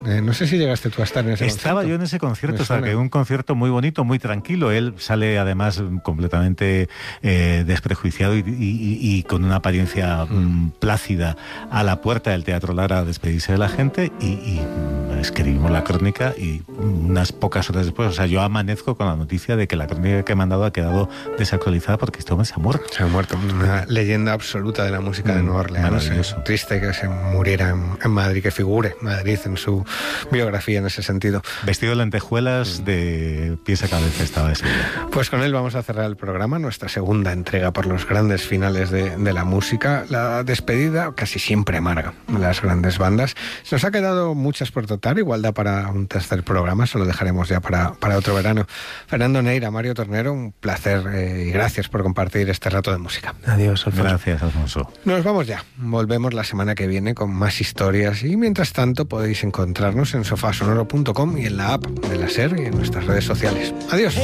No sé si llegaste tú a estar en ese concierto. Estaba yo en ese concierto, o sea, que un concierto muy bonito, muy tranquilo. Él sale además completamente desprejuiciado y con una apariencia plácida a la puerta del Teatro Lara a despedirse de la gente y escribimos la crónica y unas pocas horas después, o sea, yo amanezco con la noticia de que la crónica que he mandado ha quedado desactualizada porque este hombre se ha muerto. Se ha muerto, una leyenda absoluta de la música de Nueva Orleans. Triste que se muriera en Madrid, que figure Madrid en su biografía en ese sentido. Vestido de lentejuelas, de pies a cabeza estaba ese día. Pues con él vamos a cerrar el programa, nuestra segunda entrega por los grandes finales de la música, la despedida casi siempre amarga de las grandes bandas. Se nos ha quedado muchas por tratar, igual da para un tercer programa, se lo dejaremos ya para otro verano. Fernando Neira, Mario Tornero, un placer y gracias por compartir este rato de música. Adiós, Alfonso. Gracias, Alfonso. Nos vamos ya, volvemos la semana que viene con más historias y mientras tanto podéis encontrarnos en sofasonoro.com y en la app de la SER y en nuestras redes sociales. Adiós.